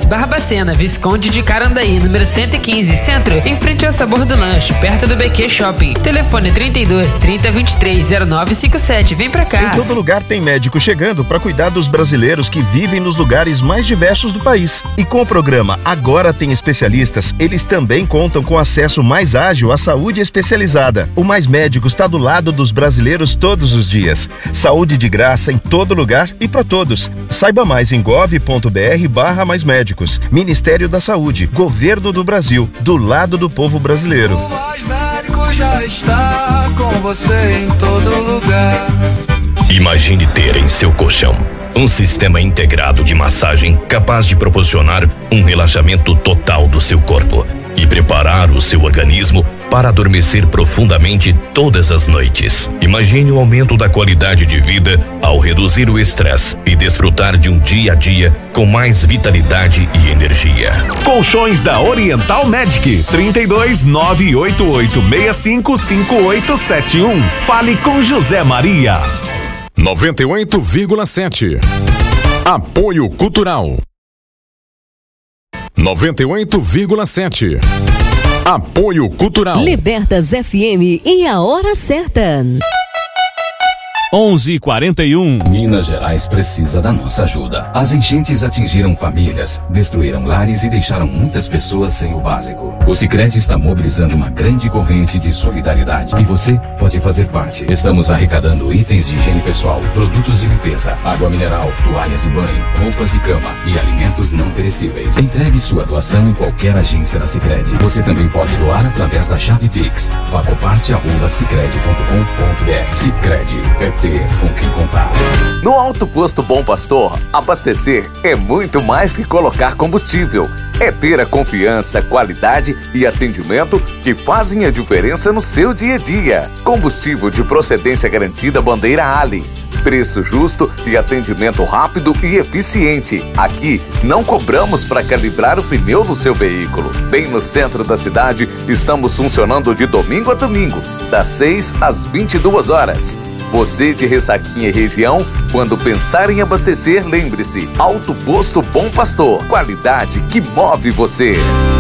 Barbacena, Visconde de Carandaí, número 115, Centro, em frente ao Sabor do Lanche, perto do BQ Shopping. Telefone 32 30 23 0957. Vem pra cá. Em todo lugar tem médico chegando para cuidar dos brasileiros que vivem nos lugares mais diversos do país. E com o programa Agora Tem Especialistas, eles também contam com acesso mais ágil à saúde especializada. O Mais Médicos está do lado dos brasileiros todos os dias. Saúde de graça em todo lugar e para todos. Saiba mais em gov.br/mais médicos. Ministério da Saúde, Governo do Brasil, do lado do povo brasileiro. O Mais Médicos já está com você em todo lugar. Imagine ter em seu colchão um sistema integrado de massagem capaz de proporcionar um relaxamento total do seu corpo e preparar o seu organismo para adormecer profundamente todas as noites. Imagine o aumento da qualidade de vida ao reduzir o estresse e desfrutar de um dia a dia com mais vitalidade e energia. Colchões da Oriental Medic, 32 988 65 5871. Fale com José Maria. 98,7. Apoio Cultural. 98,7. Apoio Cultural. Libertas FM e a hora certa. 11h41. Minas Gerais precisa da nossa ajuda. As enchentes atingiram famílias, destruíram lares e deixaram muitas pessoas sem o básico. O Sicredi está mobilizando uma grande corrente de solidariedade e você pode fazer parte. Estamos arrecadando itens de higiene pessoal, produtos de limpeza, água mineral, toalhas de banho, roupas de cama e alimentos não perecíveis. Entregue sua doação em qualquer agência da Sicredi. Você também pode doar através da chave Pix. Facoparte@sicredi.com.br. Sicredi é ter com quem contar. No Alto Posto Bom Pastor, abastecer é muito mais que colocar combustível. É ter a confiança, qualidade e atendimento que fazem a diferença no seu dia a dia. Combustível de procedência garantida Bandeira Ali. Preço justo e atendimento rápido e eficiente. Aqui não cobramos para calibrar o pneu do seu veículo. Bem no centro da cidade, estamos funcionando de domingo a domingo, das 6 às 22 horas. Você de Ressaquinha e região, quando pensar em abastecer, lembre-se, Alto Posto Bom Pastor, qualidade que move você.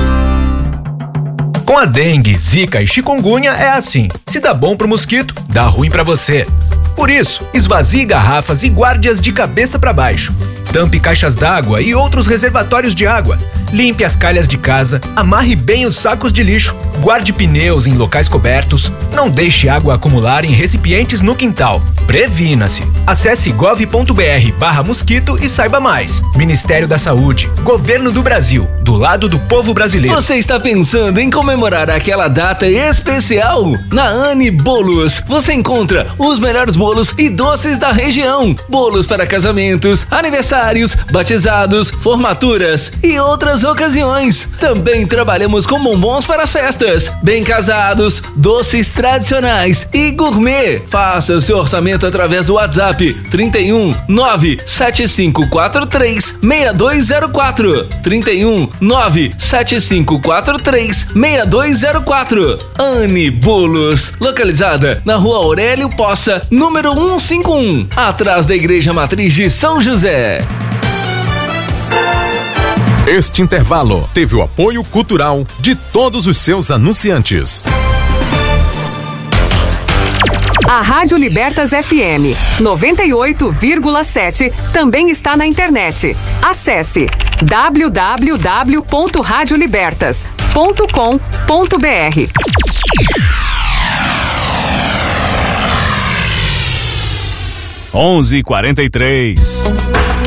Com a dengue, zika e chikungunya é assim, se dá bom pro mosquito, dá ruim pra você. Por isso, esvazie garrafas e guarde-as de cabeça para baixo. Tampe caixas d'água e outros reservatórios de água. Limpe as calhas de casa, amarre bem os sacos de lixo, guarde pneus em locais cobertos, não deixe água acumular em recipientes no quintal. Previna-se. Acesse gov.br/mosquito e saiba mais. Ministério da Saúde, Governo do Brasil, do lado do povo brasileiro. Você está pensando em comemorar aquela data especial? Na Anne Bolos, você encontra os melhores bolos e doces da região. Bolos para casamentos, aniversários, batizados, formaturas e outras ocasiões. Também trabalhamos com bombons para festas, bem casados, doces tradicionais e gourmet. Faça o seu orçamento através do WhatsApp 31 97543 6204. 31 97543 6204. Anne Bolos, localizada na Rua Aurélio Poça, número 151, atrás da Igreja Matriz de São José. Este intervalo teve o apoio cultural de todos os seus anunciantes. A Rádio Libertas FM 98,7 também está na internet. Acesse www.radiolibertas.com.br. 11h43.